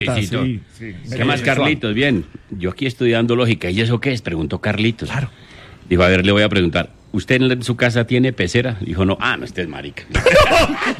Sí. ¿Qué más, Carlitos? Bien, yo aquí estudiando lógica. ¿Y eso qué es? Preguntó Carlitos. Claro. Dijo, a ver, le voy a preguntar. ¿Usted en su casa tiene pecera? Dijo, no. Ah, no, usted es marica.